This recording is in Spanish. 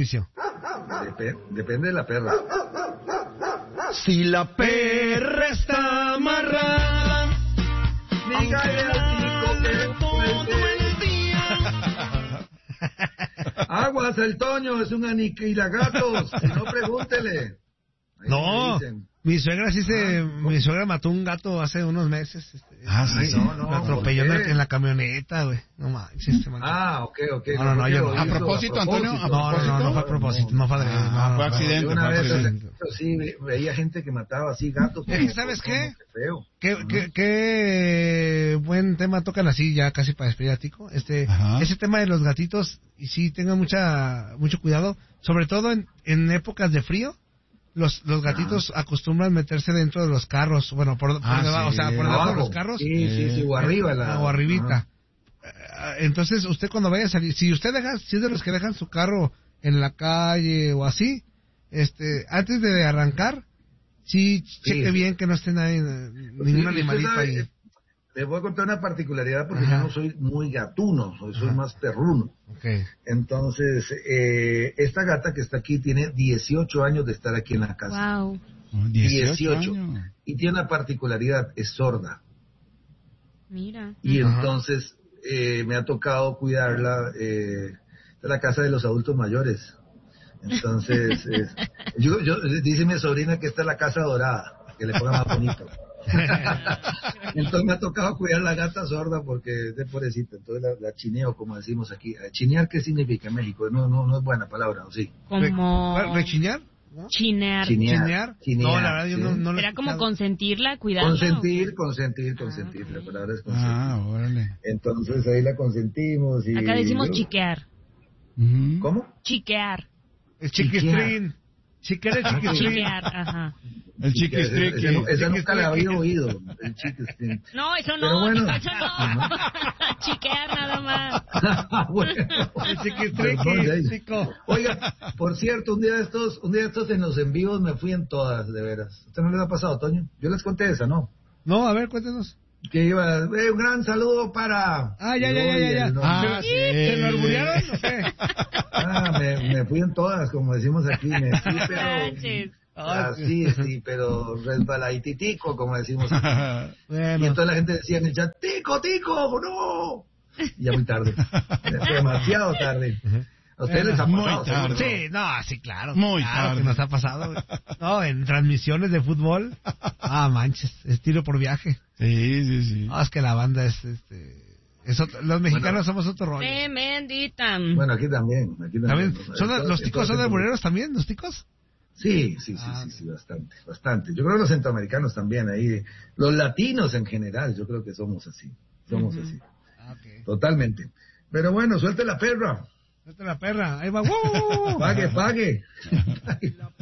Mauricio? Depende de la perra. Si la perra está amarrada, dígale al chico que todo el día. Aguas, el Toño es un aniquilagatos. Si no, pregúntele. Ahí no, mi suegra mi suegra mató un gato hace unos meses. Sí. Lo atropelló en la camioneta, güey. No manches. Ok. No, yo no. ¿A propósito, Antonio? No fue a propósito. No fue accidente. Yo una vez sí veía gente que mataba así gatos. ¿Sabes qué? Qué buen tema tocan así ya casi para despedir a Tico. Ese tema de los gatitos, y sí, tengan mucho cuidado, sobre todo en épocas de frío. Los gatitos acostumbran meterse dentro de los carros, bueno, por debajo, o sea, por debajo de los carros. Sí, o arriba. O arribita. Entonces, usted cuando vaya a salir, si es de los que dejan su carro en la calle o así, antes de arrancar, cheque bien que no esté ningún animalito ahí. Le voy a contar una particularidad porque yo no soy muy gatuno, soy más perruno. Okay. Entonces, esta gata que está aquí tiene 18 años de estar aquí en la casa. Wow. 18 años. Y tiene una particularidad, es sorda. Mira. Y entonces me ha tocado cuidarla de la casa de los adultos mayores. Entonces, dice mi sobrina que esta es la casa dorada, que le ponga más bonito. Entonces me ha tocado cuidar la gata sorda porque es de pobrecita. Entonces la chineo, como decimos aquí. ¿Chinear qué significa en México? No es buena palabra, ¿o sí? Como... ¿Rechinear? ¿No? Chinear. No, la verdad yo no ¿Era como consentirla, cuidarla? Consentir. La palabra es consentir. Órale. Entonces ahí la consentimos. Y acá decimos chiquear. ¿Cómo? Chiquear. El chiquistrín. Chiquear, ajá. El chiquistrín. Esa nunca la había oído. El chiquistrín. No, eso no. Bueno. Eso no. Chiquear nada más. Bueno. El chiquistrín. Oiga, por cierto, un día de estos en los envíos me fui en todas, de veras. ¿Usted no les ha pasado, Toño? Yo les conté esa, ¿no? No, a ver, cuéntenos. Que iba, un gran saludo para... Ya. ¿Se lo alburearon o qué? Me fui en todas, como decimos aquí. Me fui, pero... sí, pero resbaladitico, como decimos aquí. Bueno. Y entonces la gente decía en el chat, ¡Tico, no! Y ya muy tarde. Demasiado tarde. ¿A ustedes les ha pasado? Tarde. Sí, sí, claro. Muy claro tarde. que nos ha pasado. No, en transmisiones de fútbol. Manches, es tiro por viaje. Sí. No, es que la banda es los mexicanos somos otro rollo. Tremendita. Bueno, aquí también. ¿Los ticos son albureros también, los ticos? Sí, bastante. Yo creo que los centroamericanos también, ahí, los latinos en general, yo creo que somos así. Okay. Totalmente. Pero bueno, suelte la perra. Ahí va. Pague.